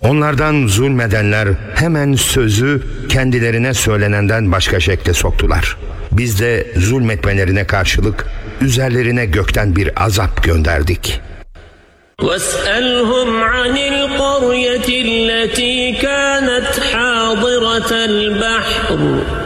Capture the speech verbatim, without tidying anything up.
Onlardan zulmedenler hemen sözü kendilerine söylenenden başka şekle soktular. Biz de zulmetmelerine karşılık üzerlerine gökten bir azap gönderdik. وَاسْأَلْهُمْ عَنِ الْقَرْيَةِ الَّتِي كَانَتْ حَاضِرَةَ الْبَحْرِ